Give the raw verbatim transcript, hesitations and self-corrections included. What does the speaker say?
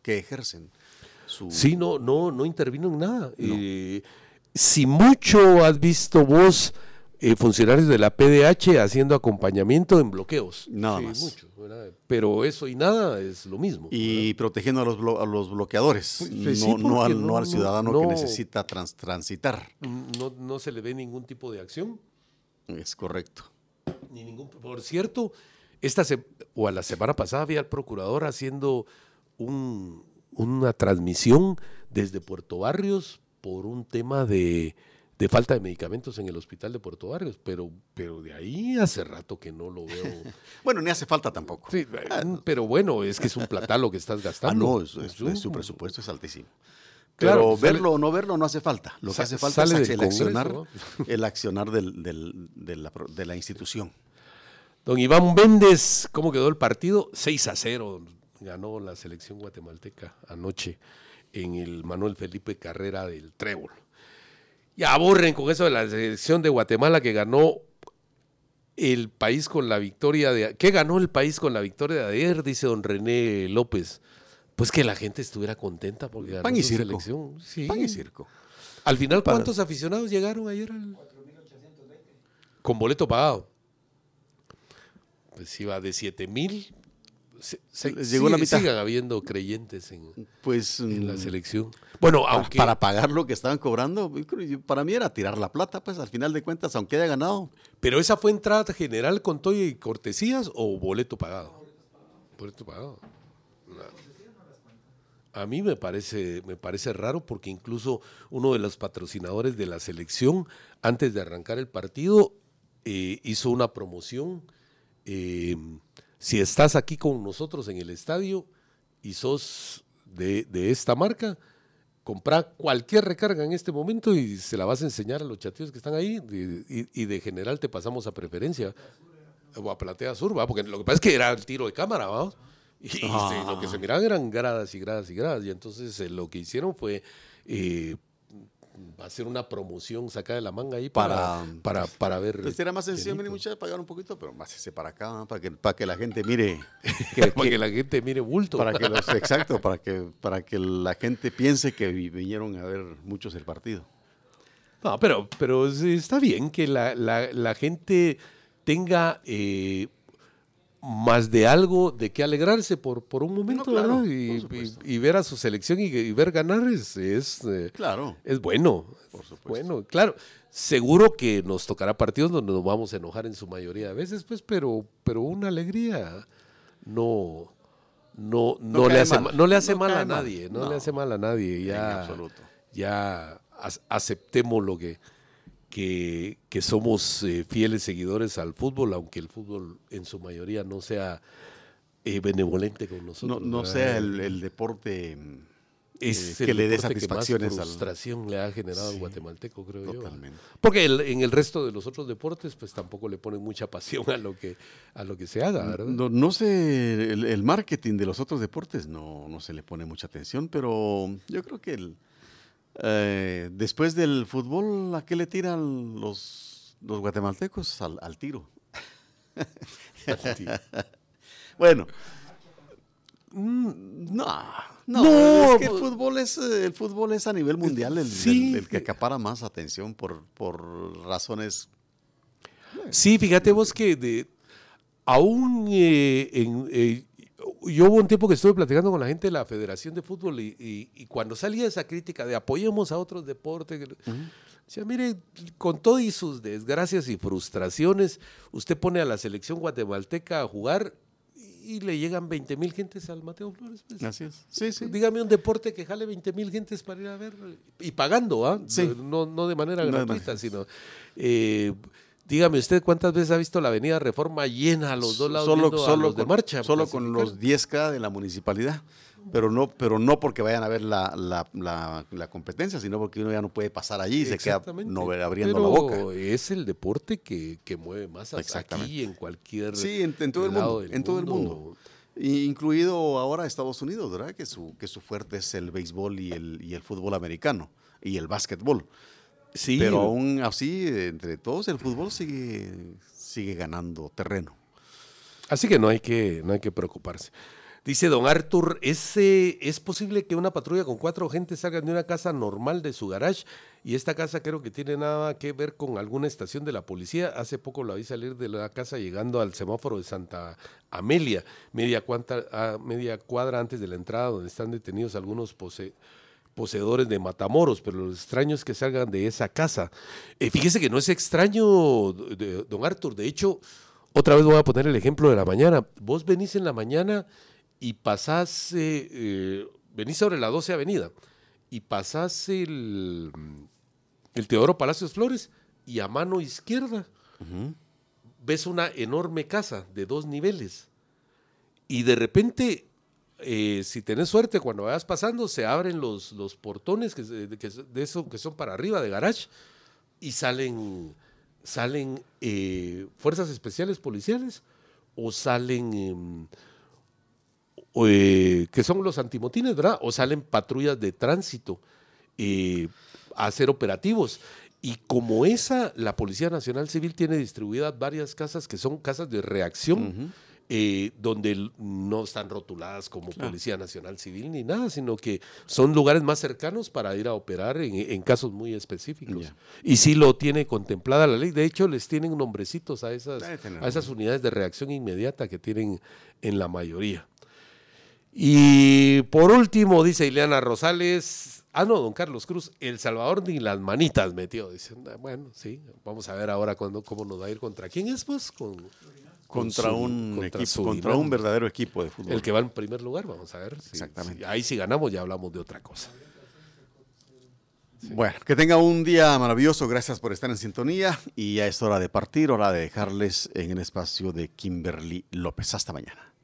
que ejercen su... Sí, no, no, no intervino en nada. No. Eh, si mucho has visto vos eh, funcionarios de la P D H haciendo acompañamiento en bloqueos. Nada sí, más. Mucho, ¿verdad? Pero eso y nada es lo mismo. Y ¿verdad? protegiendo a los, blo- a los bloqueadores, Pues, no, sí, no, al, no, no al no, ciudadano no, que necesita trans, transitar. No, no se le ve ningún tipo de acción. Es correcto. Ni ningún, por cierto, esta se, o a la semana pasada había el procurador haciendo un, una transmisión desde Puerto Barrios por un tema de, de falta de medicamentos en el hospital de Puerto Barrios, pero, pero de ahí hace rato que no lo veo. Bueno, ni hace falta tampoco. Sí, pero bueno, es que es un platal lo que estás gastando. Ah, no, es, es, es, su presupuesto es altísimo. Claro, pero pues sale, verlo o no verlo no hace falta. Lo que hace falta es el Congreso, accionar, ¿no? el accionar del, del, de, la, de la institución. Don Iván Méndez, ¿cómo quedó el partido? seis a cero ganó la selección guatemalteca anoche en el Manuel Felipe Carrera del Trébol. Ya aburren con eso de la selección de Guatemala que ganó el país con la victoria de... ¿Qué ganó el país con la victoria de ayer? Dice don René López. Pues que la gente estuviera contenta porque ganó Pan y su circo. selección. Sí. Pan y circo. Al final, ¿cuántos Para... aficionados llegaron ayer? Al... cuatro mil ochocientos veinte. Con boleto pagado. Pues iba de siete mil. Se, se, llegó sigue, la mitad. Sigan habiendo creyentes en, pues, en la selección. Bueno, para, aunque... Para pagar lo que estaban cobrando, para mí era tirar la plata, pues al final de cuentas, aunque haya ganado. ¿Pero esa fue entrada general con todo y cortesías o boleto pagado? Boleto pagado. No. A mí me parece, me parece raro porque incluso uno de los patrocinadores de la selección, antes de arrancar el partido, eh, hizo una promoción. Eh, si estás aquí con nosotros en el estadio y sos de, de esta marca, comprá cualquier recarga en este momento y se la vas a enseñar a los chatillos que están ahí y, y, y de general te pasamos a preferencia o a Platea Sur, ¿va? Porque lo que pasa es que era el tiro de cámara, ¿va? Y, ah. y se, lo que se miraban eran gradas y gradas y gradas y entonces eh, lo que hicieron fue eh, hacer una promoción sacada de la manga ahí para, para, para, para ver. Pues era más sencillo, mire, muchachos, pagar un poquito, pero más ese para acá, ¿no? para, que, para que la gente mire. Que, para que, que la gente mire bulto. Para que los, exacto, para que, para que la gente piense que vinieron a ver muchos el partido. No, pero, pero está bien que la, la, la gente tenga eh, más de algo de qué alegrarse por, por un momento, no, claro, ¿verdad? Y, y, y ver a su selección y, y ver ganar es, es, eh, claro. es bueno. Por supuesto. Bueno, claro, seguro que nos tocará partidos donde nos vamos a enojar en su mayoría de veces, pues, pero, pero una alegría no, no, no, no le hace mal, no le hace no mal a nadie, no, no le hace mal a nadie. Ya, en absoluto. Ya aceptemos lo que Que, que somos eh, fieles seguidores al fútbol, aunque el fútbol en su mayoría no sea eh, benevolente con nosotros. No, no sea el, el deporte es eh, que le dé satisfacciones. Que más frustración al... le ha generado sí, al guatemalteco, creo totalmente. yo. Porque el, en el resto de los otros deportes, pues tampoco le ponen mucha pasión a lo que, a lo que se haga, ¿verdad? No, no sé, el, el marketing de los otros deportes no, no se le pone mucha atención, pero yo creo que el... Eh, después del fútbol, ¿a qué le tiran los, los guatemaltecos? Al, al tiro. Bueno, no, no, no, es que el fútbol es, el fútbol es a nivel mundial el, sí, el, el que acapara más atención por, por razones. Sí, fíjate vos que de, aún eh, en... Eh, yo hubo un tiempo que estuve platicando con la gente de la Federación de Fútbol y, y, y cuando salía esa crítica de apoyemos a otros deportes, uh-huh. decía, mire, con todo y sus desgracias y frustraciones, usted pone a la selección guatemalteca a jugar y, y le llegan veinte mil gentes al Mateo Flores. Pues. Así es. Sí, sí. Dígame un deporte que jale veinte mil gentes para ir a ver y pagando, ¿ah? Sí. no, no de manera no gratuita, de sino... Eh, Dígame usted, ¿cuántas veces ha visto la avenida Reforma llena a los dos lados solo, viendo solo a los con, de marcha? Solo con los diez K de la municipalidad, pero no, pero no porque vayan a ver la, la, la, la competencia, sino porque uno ya no puede pasar allí y se queda no, abriendo pero la boca. Es el deporte que, que mueve masas aquí en cualquier sí, en, en todo el mundo, en todo el mundo. Incluido ahora Estados Unidos, ¿verdad? Que su, que su fuerte es el béisbol y el, y el fútbol americano y el básquetbol. Sí. Pero aún así, entre todos, el fútbol sigue, sigue ganando terreno. Así que no hay que, no hay que preocuparse. Dice don Arthur, ¿es, eh, ¿es posible que una patrulla con cuatro agentes salgan de una casa normal de su garage? Y esta casa creo que tiene nada que ver con alguna estación de la policía. Hace poco la vi salir de la casa llegando al semáforo de Santa Amelia, media, cuanta, a media cuadra antes de la entrada, donde están detenidos algunos pose, poseedores de Matamoros, pero lo extraño es que salgan de esa casa. Eh, fíjese que no es extraño, de, don Arthur, de hecho, otra vez voy a poner el ejemplo de la mañana. Vos venís en la mañana y pasás, eh, eh, venís sobre la doce Avenida y pasás el, el Teodoro Palacios Flores y a mano izquierda uh-huh. ves una enorme casa de dos niveles y de repente, eh, si tenés suerte, cuando vayas pasando se abren los, los portones que, que, de eso que son para arriba de garage y salen, salen eh, fuerzas especiales policiales o salen... Eh, Eh, que son los antimotines, ¿verdad? O salen patrullas de tránsito eh, a hacer operativos. Y como esa, la Policía Nacional Civil tiene distribuidas varias casas que son casas de reacción, uh-huh. eh, donde no están rotuladas como claro. Policía Nacional Civil ni nada, sino que son lugares más cercanos para ir a operar en, en casos muy específicos. Yeah. Y sí lo tiene contemplada la ley. De hecho, les tienen nombrecitos a esas, a esas unidades de reacción inmediata que tienen en la mayoría. Y por último, dice Ileana Rosales, ah no, don Carlos Cruz, El Salvador ni las manitas metió. Dice, bueno, sí, vamos a ver ahora cuándo, cómo nos va a ir. ¿Contra quién es, pues? Con, contra con su, un contra, equipo, contra un verdadero equipo de fútbol. El que va en primer lugar, vamos a ver. Exactamente. Si, si, ahí si ganamos ya hablamos de otra cosa. Sí. Bueno, que tenga un día maravilloso, gracias por estar en sintonía y ya es hora de partir, hora de dejarles en el espacio de Kimberly López. Hasta mañana.